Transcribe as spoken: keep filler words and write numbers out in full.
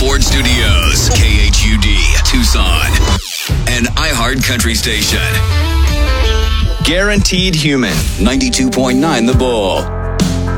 Ford Studios, K H U D, Tucson, an iHeart Country station. Guaranteed Human, ninety-two point nine The Bull.